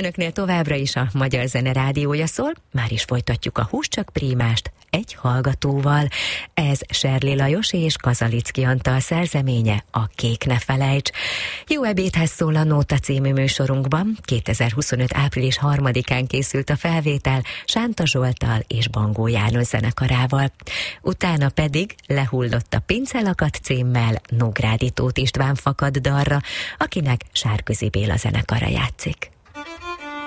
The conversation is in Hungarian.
Önöknél továbbra is a Magyar Zene Rádiója szól, már is folytatjuk a Hús csak prímást egy hallgatóval. Ez Serli Lajos és Kazalicki Antal szerzeménye, a Kék ne felejts. Jó ebédhez szól a Nóta című műsorunkban. 2025. április 3-án készült a felvétel Sánta Zsolttal és Bangó János zenekarával. Utána pedig Lehullott a pincelakat címmel Nógrádi Tóth István fakad dalra, akinek Sárközi Béla zenekara játszik.